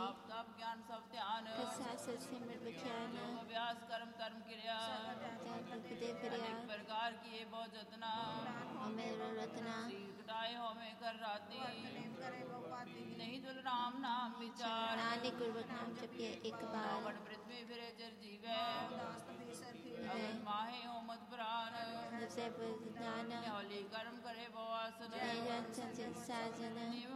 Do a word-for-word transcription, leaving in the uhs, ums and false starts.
ਜਾਪ ਤਪ ਗਿਆਨ ਸਭ ਧਿਆਨ ਕਸਾ ਸਚ ਸਿਮਰ ਵਿਖਿਆਨ ਯੋਗ ਅਭਿਆਸ ਕਰਮ ਧਰਮ ਕਿਰਿਆ ਦੁਖ ਦੇ ਫਿਰਿਆ ਅਨੇਕ ਪ੍ਰਕਾਰ ਕੀਏ ਬਹੁ ਜਤਨਾ ਮੇਰਾ ਰਤਨਾ ਸੀਲ ਕਟਾਏ ਹੋਵੇਂ ਕਰ ਰਾਤੀ ਨਹੀਂ ਤੁਲ ਰਾਮ ਨਾਮ ਵਿਚਾਰ ਨਾਨਕ ਗੁਰਮਤਿ ਨਾਮ ਜਪਿਐ ਇੱਕ ਬਾਰ ਵਡ ਪ੍ਰਿਥਵੀ ਫਿਰੇ ਚਰ ਜੀਵੈ ਅਗਰ ਮਾਹੇ ਹੋ ਮਤ ਪ੍ਰਾਨ ਨਸੇ ਬਦਾਨ ਹੌਲੀ ਕਰਮ ਕਰੇ ਬਵਾਸਨ ਜੈ ਜਨ ਸੰਚਿਤ ਸਾਜਨ